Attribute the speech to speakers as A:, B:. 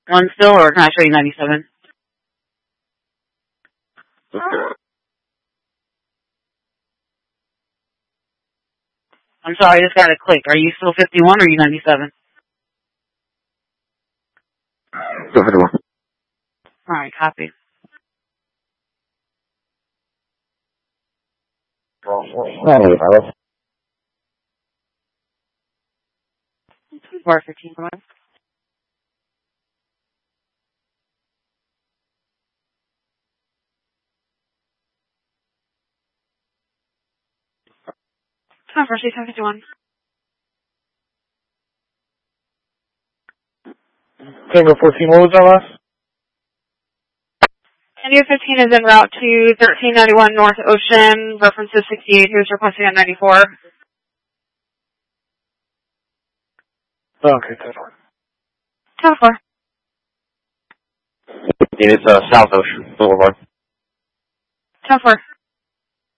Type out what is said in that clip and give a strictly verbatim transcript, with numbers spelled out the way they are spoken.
A: one still, or can I show you ninety-seven? I'm sorry, I just got to click. Are you still fifty-one or are you ninety-seven?
B: Still fifty-one.
A: All right, copy. Four fifteen. Time for C fifty-one.
B: Tango fourteen, what was that last?
A: India fifteen is en route to thirteen ninety-one North Ocean. Reference is sixty-eight. Who's requesting at ninety-four?
B: Okay, ten four.
A: ten four.
B: It's uh, South Ocean Boulevard.
A: ten four.